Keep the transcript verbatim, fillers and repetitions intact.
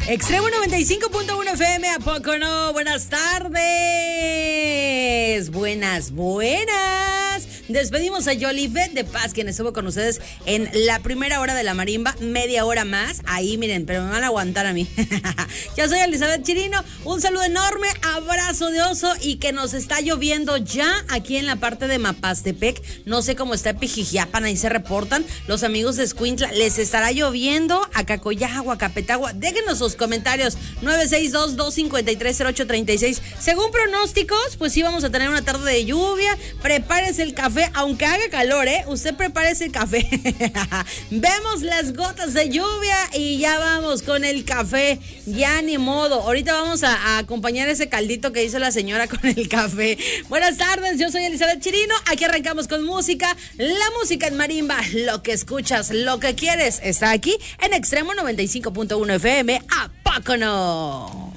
Extremo noventa y cinco punto uno F M, ¿a poco no? Buenas tardes. Buenas, buenas. Despedimos a Yolivet de Paz, quien estuvo con ustedes en la primera hora de la marimba, media hora más. Ahí, miren, pero me van a aguantar a mí. Yo soy Elizabeth Chirino. Un saludo enorme, abrazo de oso y que nos está lloviendo ya aquí en la parte de Mapastepec. No sé cómo está Pijijiapan, ahí se reportan los amigos de Escuintla. Les estará lloviendo a Cacoyagua, Capetagua. Déjenos sus comentarios. nueve seis dos, dos cinco tres, cero ocho tres seis. Según pronósticos, pues sí vamos a tener una tarde de lluvia. Prepárese el café, aunque haga calor, ¿eh? Usted prepárese el café. Vemos las gotas de lluvia y ya vamos con el café. Ya ni modo. Ahorita vamos a, a acompañar ese caldito que hizo la señora con el café. Buenas tardes, yo soy Elizabeth Chirino. Aquí arrancamos con música. La música en marimba, lo que escuchas, lo que quieres, está aquí en Extremo noventa y cinco punto uno F M. ¿A poco no?